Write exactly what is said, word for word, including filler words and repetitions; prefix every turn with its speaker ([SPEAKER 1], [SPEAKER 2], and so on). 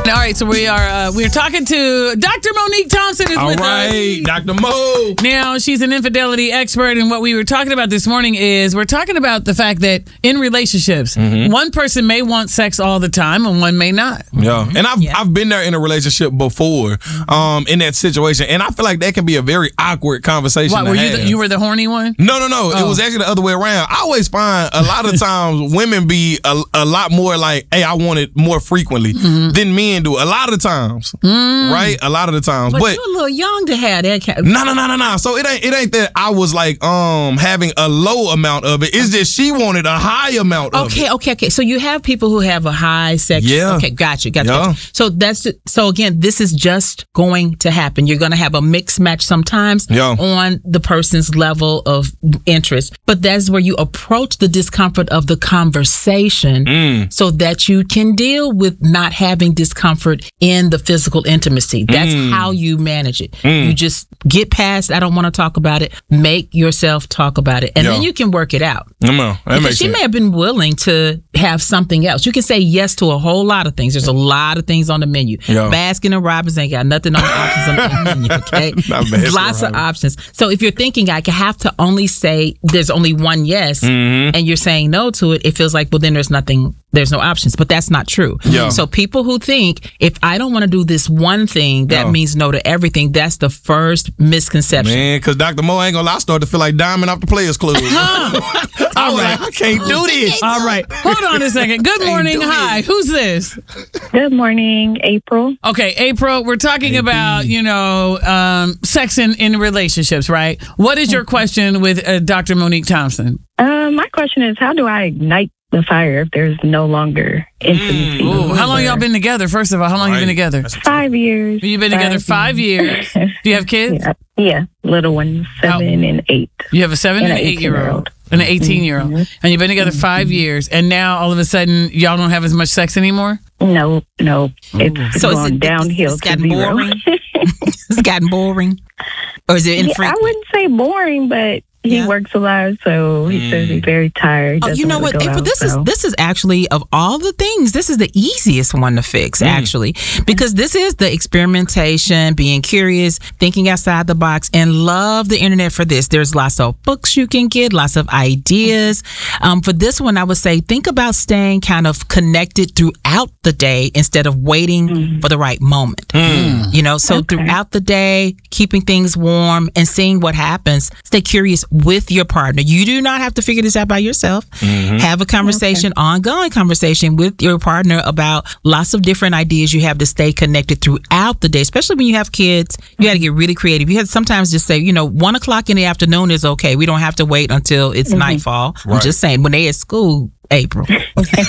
[SPEAKER 1] All right, so we are uh, we're talking to Doctor Monique Thompson is
[SPEAKER 2] All
[SPEAKER 1] with
[SPEAKER 2] right,
[SPEAKER 1] us.
[SPEAKER 2] Doctor Mo.
[SPEAKER 1] Now, she's an infidelity expert, and what we were talking about this morning is we're talking about the fact that in relationships, mm-hmm. one person may want sex all the time and one may not.
[SPEAKER 2] Yeah, and I've
[SPEAKER 1] Yeah.
[SPEAKER 2] I've been there in a relationship before, um, in that situation, and I feel like that can be a very awkward conversation.
[SPEAKER 1] What,
[SPEAKER 2] to
[SPEAKER 1] were you
[SPEAKER 2] have.
[SPEAKER 1] the, you were the horny one?
[SPEAKER 2] No, no, no.
[SPEAKER 1] Oh.
[SPEAKER 2] It was actually the other way around. I always find a lot of times women be a, a lot more like, hey, I want it more frequently mm-hmm. than men do. A lot of times, mm. right? A lot of the times.
[SPEAKER 3] But,
[SPEAKER 2] but
[SPEAKER 3] you're a little young to have that. Kind of-
[SPEAKER 2] no, no, no, no, no. So it ain't it ain't that I was like um having a low amount of it. It's just she wanted a high amount of
[SPEAKER 3] okay,
[SPEAKER 2] it.
[SPEAKER 3] okay, okay. So you have people who have a high sex.
[SPEAKER 2] Yeah.
[SPEAKER 3] Okay, gotcha, gotcha.
[SPEAKER 2] Yeah.
[SPEAKER 3] gotcha. So that's so again, this is just going to happen. You're going to have a mixed match sometimes
[SPEAKER 2] Yeah.
[SPEAKER 3] on the person's level of interest, but that's where you approach the discomfort of the conversation
[SPEAKER 2] Mm.
[SPEAKER 3] so that you can deal with not having discomfort in the physical intimacy. That's
[SPEAKER 2] Mm.
[SPEAKER 3] how you manage it.
[SPEAKER 2] Mm.
[SPEAKER 3] You just get past, I don't want to talk about it. Make yourself talk about it. And
[SPEAKER 2] Yeah.
[SPEAKER 3] then you can work it out.
[SPEAKER 2] Come on, that
[SPEAKER 3] Because
[SPEAKER 2] makes
[SPEAKER 3] she
[SPEAKER 2] sense.
[SPEAKER 3] may have been willing to have something else. You can say yes to a whole lot of things. There's a lot of things on the menu.
[SPEAKER 2] Yeah.
[SPEAKER 3] Baskin and Robbins ain't got nothing on the options on the menu, okay?
[SPEAKER 2] Not Baskin
[SPEAKER 3] Lots of
[SPEAKER 2] Robbins.
[SPEAKER 3] options. So if you're thinking I have to only say there's only one yes
[SPEAKER 2] Mm-hmm.
[SPEAKER 3] and you're saying no to it, it feels like, well, then there's nothing, there's no options. But that's not true.
[SPEAKER 2] Yeah.
[SPEAKER 3] So people who think if I don't want to do this one thing, that
[SPEAKER 2] Yeah.
[SPEAKER 3] means no to everything, that's the first misconception.
[SPEAKER 2] Man, because Doctor Mo ain't gonna lie, I started to feel like Diamond off the Players Club. I was like, I can't do this.
[SPEAKER 1] All right, hold on a second. Good morning.
[SPEAKER 2] do
[SPEAKER 1] Hi,
[SPEAKER 2] this.
[SPEAKER 1] who's this?
[SPEAKER 4] Good morning, April.
[SPEAKER 1] Okay, April, we're talking about, you know, um, sex in, in relationships, right? What is your question with uh, Doctor Monique Thompson?
[SPEAKER 4] Um, my question is, how do I ignite the fire if there's no longer intimacy?
[SPEAKER 1] Ooh, how long y'all been together? First of all, how long you been together?
[SPEAKER 4] Five years.
[SPEAKER 1] You've been together five years. Do you have kids?
[SPEAKER 4] Yeah, yeah, little ones, seven and eight.
[SPEAKER 1] You have a seven and,
[SPEAKER 4] And
[SPEAKER 1] an
[SPEAKER 4] an
[SPEAKER 1] eight-year-old. And an eighteen-year-old.
[SPEAKER 4] Mhm.
[SPEAKER 1] And you've been together five years. And now, all of a sudden, y'all don't have as much sex anymore?
[SPEAKER 4] No, no, it's
[SPEAKER 3] So is
[SPEAKER 4] gone
[SPEAKER 3] it-
[SPEAKER 4] downhill
[SPEAKER 3] it's
[SPEAKER 4] to
[SPEAKER 3] gotten
[SPEAKER 4] zero.
[SPEAKER 3] boring? It's gotten boring? Or is it
[SPEAKER 4] Yeah, I
[SPEAKER 3] infrequent?
[SPEAKER 4] wouldn't say boring, but he
[SPEAKER 3] Yeah.
[SPEAKER 4] works a lot, so he says he's very tired.
[SPEAKER 3] Oh, you
[SPEAKER 4] doesn't
[SPEAKER 3] know
[SPEAKER 4] really
[SPEAKER 3] what,
[SPEAKER 4] go
[SPEAKER 3] April?
[SPEAKER 4] out,
[SPEAKER 3] This is
[SPEAKER 4] so.
[SPEAKER 3] this is actually of all the things, this is the easiest one to fix, actually, because this is the experimentation, being curious, thinking outside the box, and love the internet for this. There's lots of books you can get, lots of ideas. Um, for this one, I would say think about staying kind of connected throughout the day instead of waiting for the right moment. You know, so
[SPEAKER 4] Okay.
[SPEAKER 3] throughout the day, keeping things warm and seeing what happens. Stay curious with your partner. You do not have to figure this out by yourself. Have a conversation, ongoing conversation with your partner about lots of different ideas you have to stay connected throughout the day, especially when you have kids. You got to get really creative. You have to sometimes just say, you know, one o'clock in the afternoon is okay. We don't have to wait until it's nightfall. I'm
[SPEAKER 2] Right.
[SPEAKER 3] just saying, when they at school, April.